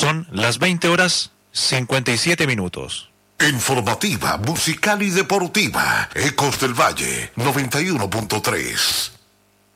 Son las 20:57. Informativa, musical y deportiva. Ecos del Valle 91.3.